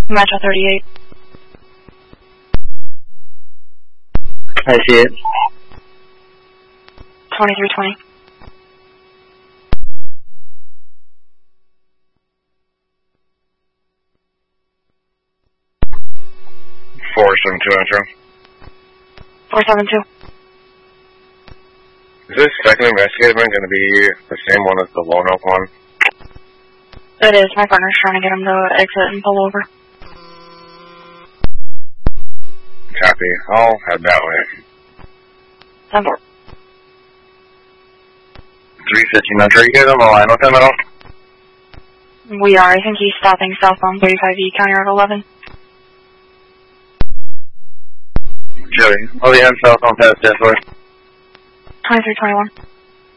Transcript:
Metro 38. I see it. 2320. Metro. 472. Is this second investigative going to be the same one as the Lone Oak one? It is. My partner's trying to get him to exit and pull over. Copy. I'll head that way. 10-4. 350 Metro. You guys on the line with him at all? We are. I think he's stopping southbound 35E, County Road 11. Joey, oh yeah, I'm south on past Deathwood. 2321.